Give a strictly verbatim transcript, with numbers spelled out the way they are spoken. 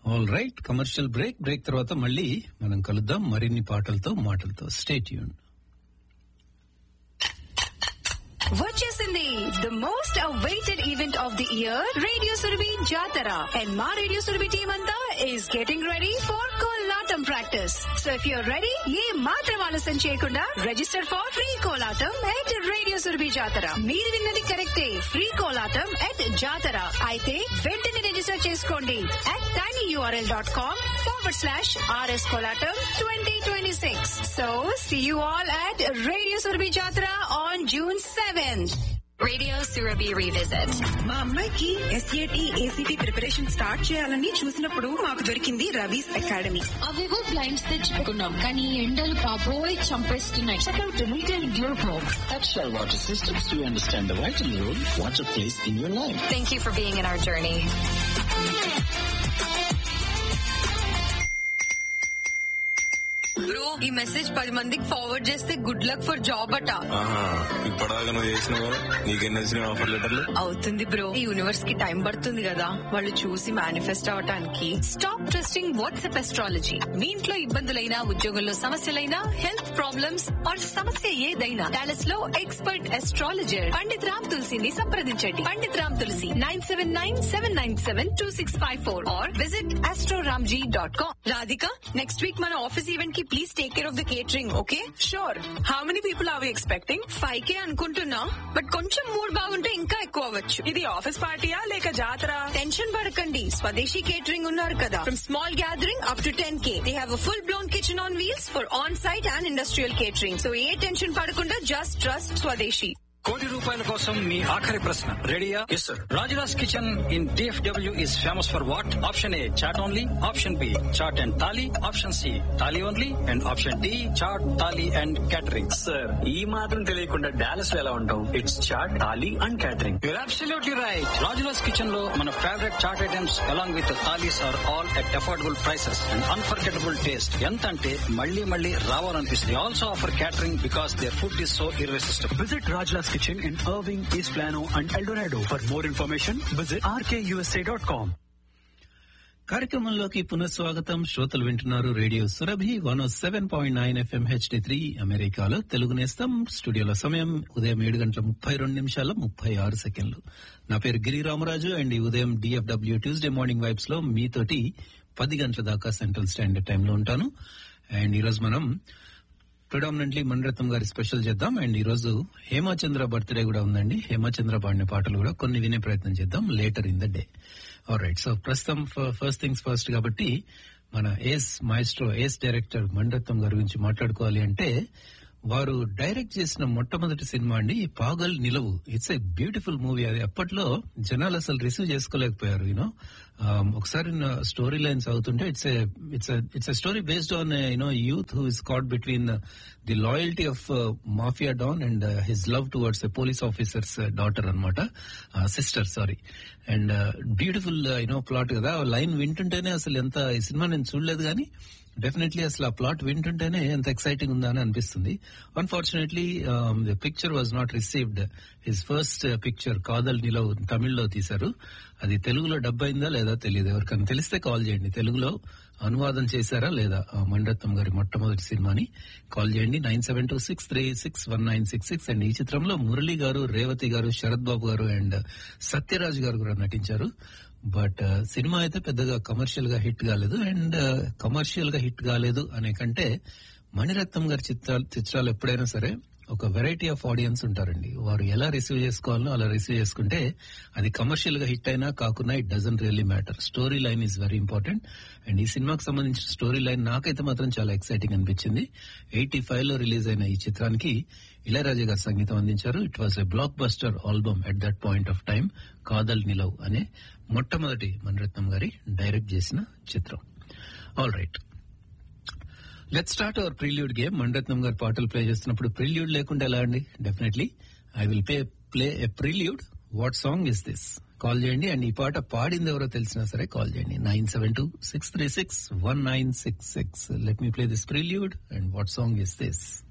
All right, commercial break. Break తర్వాత మళ్ళీ మనం కలుద్దాం మరిన్ని పాటలతో మాటలతో. Stay tune. వచ్చేసింది the most awaited event of the year, radio Surabhi జాతర. అండ్ మా రేడియో సురభి టీమ్ అంతా is getting ready for Kolatam practice. So if you're ready, ఏ మాత్రం ఆలస్యం చేయకుండా register for free Kolatam at radio Surabhi జాతర. మీరు విన్నది కరెక్టే, ఫ్రీ కోలాటం ఎట్ జాతర. అయితే వెంటనే రిజిస్టర్ చేసుకోండి at tinyurl dot com forward slash rs Kolatam twenty twenty-six. So see you all at Radio Surabhi Jatara on June seventh. Radio Surabhi Revisit. మా అమ్మాయికి ఎస్ఏటి ఏసీటీ ప్రిపరేషన్ స్టార్ట్ చేయాలని చూసినప్పుడు మాకు దొరికింది రవీస్ అకాడమీ. అవేవో బ్లైండ్స్ తెచ్చుకున్నాం, కానీ ఎండలు బాబోయ్ చంపేస్తున్నాయి. Extra Water Systems to understand the vital role water plays in your life. Thank you for being in our journey. Bro, ఈ మెసేజ్ పది మందికి ఫార్వర్డ్ చేస్తే గుడ్ లక్ ఫర్ జాబ్ అట. ఇప్పటిదాకా నువ్వు చేసినావు, నీకెన్ని వచ్చిన ఆఫర్ లెటర్లు? అవుతుంది బ్రో, ఈ యూనివర్స్ కి టైం పడుతుంది కదా వాళ్ళు చూసి మేనిఫెస్ట్ అవటానికి. Stop trusting WhatsApp astrology. మీ ఇంట్లో ఇబ్బందులైనా, ఉద్యోగంలో సమస్యలైనా, హెల్త్ ప్రాబ్లమ్స్ ఆర్ సమస్య ఏదైనా, డాలస్ లో ఎక్స్పర్ట్ ఎస్ట్రాలజర్ పండిత్ రామ్ తులసిని సంప్రదించండి. పండిత్ రామ్ తులసి nine seven nine seven nine seven two six five four are visit Astroramji dot com. Radhika, next week మన ఆఫీస్ ఈవెంట్ కి please take care of the catering, okay? Sure. How many people are we expecting? Five కే అనుకుంటున్నా, but కొంచెం mood బాగుంటే ఇంకా ఎక్కువ అవ్వచ్చు. ఇది office పార్టీయా లేక జాతర? టెన్షన్ పడకండి, స్వదేశీ కేటరింగ్ ఉన్నారు కదా. From small gathering up to ten K they have a full blown kitchen on wheels for on site and industrial catering. So A tension పడకుండా జస్ట్ ట్రస్ట్ స్వదేశీ. కోటి రూపాయల కోసం మీ ఆఖరి ప్రశ్న రెడీయా? Yes sir. Rajula's kitchen in DFW is famous for what? Option A chat only, option B chat and thali, option C thali only, and option D chat thali and catering. Sir, ఈ మాత్రం తెలియకుండా డాలస్ లో ఎలా ఉంటాం? It's chat, thali and catering. Your absolutely right. Rajula's kitchen లో మన favourite chat items along with thalis are all at affordable prices and unforgettable taste. ఎంత అంటే మళ్ళీ మళ్ళీ రావాలనిపిస్తుంది. Also offer catering because their food is so irresistible. Visit Rajla's Kitchen in Irving, East Plano and El Dorado. For more information, visit r k u s a dot com. కార్యక్రమంలోకి పునఃస్వాగతం. శ్రోతలు వింటున్నారు radio Surabhi one ఓ seven point nine FM HD three అమెరికాలో తెలుగు నేస్తం. స్టూడియోలో సమయం ఉదయం ఏడు గంటల ముప్పై రెండు నిమిషాల ముప్పై ఆరు సెకండ్లు. నా పేరు గిరి రామరాజు అండ్ ఈ ఉదయం డిఎఫ్డబ్ల్యూ ట్యూస్డే మార్నింగ్ వైబ్స్ లో మీతోటి పది గంటల దాకా సెంట్రల్ స్టాండర్డ్ టైమ్ లో ఉంటాను. అండ్ ఈరోజు మనం ప్రిడామినెంట్లీ మణిరత్నం గారి స్పెషల్ చేద్దాం. అండ్ ఈ రోజు హేమచంద్ర బర్త్డే కూడా ఉందండి. హేమచంద్ర పాడిన పాటలు కూడా కొన్ని వినే ప్రయత్నం చేద్దాం later in the day. Alright, so ప్రస్తుతం ఫస్ట్ థింగ్స్ ఫస్ట్ కాబట్టి మన ఏస్ మాయిస్ట్రో, ఏస్ డైరెక్టర్ మణిరత్నం గారి గురించి మాట్లాడుకోవాలి అంటే, వారు డైరెక్ట్ చేసిన మొట్టమొదటి సినిమా అండి పాగల్ నిలవు. It's a beautiful movie. అది అప్పట్లో జనాలు అసలు రిసీవ్ చేసుకోలేకపోయారు. యూనో ఒకసారి స్టోరీ లైన్స్ అవుతుంటే it's it's it's a story based on you know youth who is cot between the loyalty of mafia don and his love towards a police officers daughter అనమాట, sister sorry. And beautiful you know plot కదా. Line వింటుంటేనే అసలు ఎంత, ఈ cinema నేను చూడలేదు కానీ definitely అసలు ఆ ప్లాట్ వింటుంటేనే ఎంత ఎక్సైటింగ్ ఉందా అని అనిపిస్తుంది. Unfortunately the picture was not received. His first picture Kadhal Nilav తమిళ్లో తీశారు. అది తెలుగులో డబ్ అయిందా లేదా తెలియదు. ఎవరికైనా తెలిస్తే కాల్ చేయండి. తెలుగులో అనువాదం చేశారా లేదా మణిరత్నం గారి మొట్టమొదటి సినిమాని? కాల్ చేయండి nine seven two six three six one nine six six. And ఈ చిత్రంలో మురళి గారు, రేవతి గారు, శరత్ బాబు గారు అండ్ సత్యరాజ్ గారు కూడా నటించారు. బట్ సినిమా అయితే పెద్దగా కమర్షియల్ గా హిట్ కాలేదు. అండ్ కమర్షియల్ గా హిట్ కాలేదు అనే కంటే మణిరత్నం గారి చిత్రాలు చిత్రాలు ఎప్పుడైనా సరే ఒక వెరైటీ ఆఫ్ ఆడియన్స్ ఉంటారండి. వారు ఎలా రిసీవ్ చేసుకోవాలో అలా రిసీవ్ చేసుకుంటే అది కమర్షియల్ గా హిట్ అయినా కాకున్నా it doesn't really matter. Story line is very important. And ఈ సినిమాకి సంబంధించిన స్టోరీ లైన్ నాకైతే మాత్రం చాలా ఎక్సైటింగ్ అనిపించింది. ఎయిటీ ఫైవ్ లో రిలీజ్ అయిన ఈ చిత్రానికి ఇళయరాజా గారు సంగీతం అందించారు. It was a block buster album at that point of time. Kadhal Nilav అనే మొట్టమొదటి మణిరత్నం గారి డైరెక్ట్ చేసిన చిత్రం. All right, let's start our prelude game. Mani Ratnam గారు పాటలు ప్లే చేస్తున్నప్పుడు ప్రిల్యూడ్ లేకుండా ఎలా అండి? Definitely I will play play a prelude. What song is this? Call చేయండి. అండ్ ఈ పాట పాడింది ఎవరో తెలిసినా సరే కాల్ చేయండి nine seven two six three six one nine six six. Let me play this prelude. And what song is this?